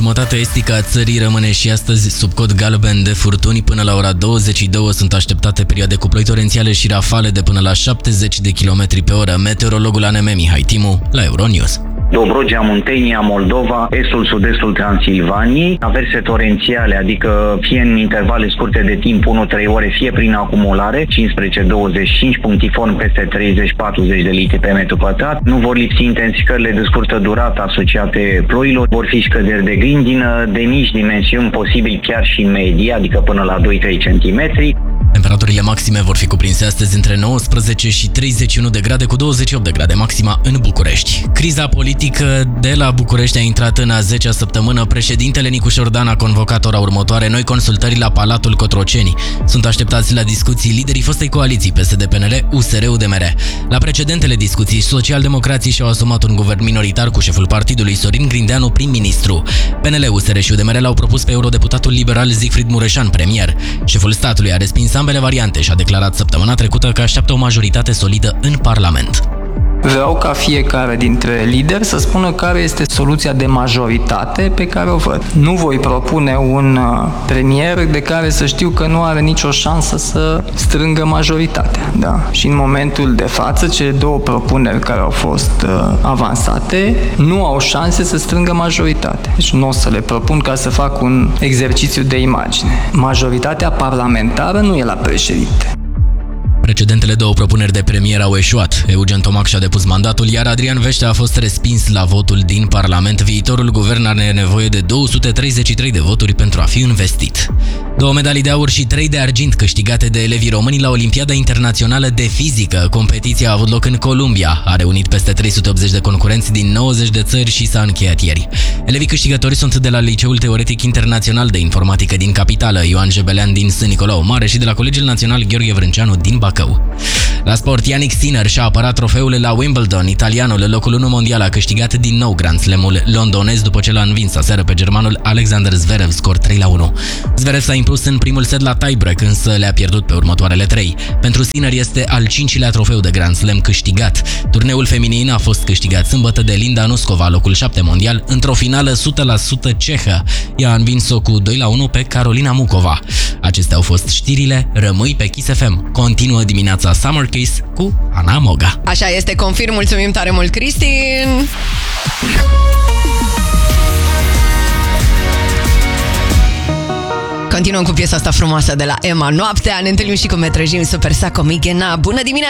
Jumătatea estică a țării rămâne și astăzi sub cod galben de furtuni. Până la ora 22 sunt așteptate perioade cu ploi torențiale și rafale de până la 70 de km pe oră. Meteorologul ANM Mihai Timu la Euronews. Dobrogea, Muntenia, Moldova, estul, sud-estul Transilvaniei, averse torențiale, adică fie în intervale scurte de timp 1-3 ore, fie prin acumulare, 15-25, punctiform peste 30-40 de litri pe metru pătrat. Nu vor lipsi intensificările de scurtă durată asociate ploilor, vor fi scăderi de grindină, de mici dimensiuni, posibil chiar și medie, adică până la 2-3 cm. Temperaturile maxime vor fi cuprinse astăzi între 19 și 31 de grade, cu 28 de grade maxima în București. Criza politică de la București a intrat în a 10-a săptămână. Președintele Nicu Șordan a convocat ora următoare noi consultări la Palatul Cotroceni. Sunt așteptați la discuții liderii fostei coaliții PSD-PNL, USR-UDMR. La precedentele discuții, socialdemocrații și-au asumat un guvern minoritar cu șeful partidului Sorin Grindeanu prim-ministru. PNL, USR și UDMR l-au propus pe eurodeputatul liberal Zicfried Mureșan premier. Șeful statului a respins ambele variante și a declarat săptămâna trecută că așteaptă o majoritate solidă în Parlament. Vreau ca fiecare dintre lideri să spună care este soluția de majoritate pe care o văd. Nu voi propune un premier de care să știu că nu are nicio șansă să strângă majoritatea. Da? Și în momentul de față, cele două propuneri care au fost avansate nu au șanse să strângă majoritatea. Deci nu o să le propun ca să fac un exercițiu de imagine. Majoritatea parlamentară nu e la președinte. Precedentele două propuneri de premier au eșuat. Eugen Tomac și-a depus mandatul, iar Adrian Veștea a fost respins la votul din Parlament. Viitorul guvern are nevoie de 233 de voturi pentru a fi investit. 2 medalii de aur și 3 de argint câștigate de elevii români la Olimpiada Internațională de Fizică. Competiția a avut loc în Columbia. A reunit peste 380 de concurenți din 90 de țări și s-a încheiat ieri. Elevii câștigători sunt de la Liceul Teoretic Internațional de Informatică din Capitală, Ioan Jebelean din S. Nicolau Mare și de la Colegiul Național Gheorghe Vrânceanu din Bacău. La sport, Yannick Sinner și-a apărat trofeul la Wimbledon. Italianul, locul 1 mondial, a câștigat din nou Grand Slam-ul londonez după ce l-a învins aseară pe germanul Alexander Zverev, scor 3-1. Zverev s-a impus în primul set la tiebreak, însă le-a pierdut pe următoarele 3. Pentru Sinner este al 5-lea trofeu de Grand Slam câștigat. Turneul feminin a fost câștigat sâmbătă de Linda Nuskova, locul 7 mondial, într-o finală 100% cehă. Ea a învins-o cu 2-1 pe Carolina Mukova. Acestea au fost știrile, rămâi pe Kiss FM. Continuă dimineața Summer Kiss cu Ana Moga. Așa este, confirm, mulțumim tare mult, Cristin! Continuăm cu piesa asta frumoasă de la Emma, Noaptea. Ne întâlnim și cu Metrejim Super Saco Mighena. Bună dimineața!